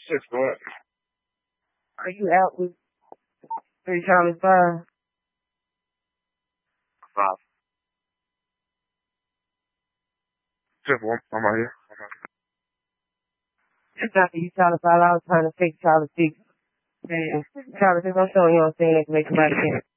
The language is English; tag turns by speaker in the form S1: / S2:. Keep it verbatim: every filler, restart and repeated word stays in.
S1: Six what?
S2: Are you out with three Charlie Five?
S1: Five. Just one. I'm out here. I'm out here.
S2: It's not that you Charlie Five. I was trying to fake Charlie Six. Man, Charlie Six, I'm showing you on saying that to make somebody care.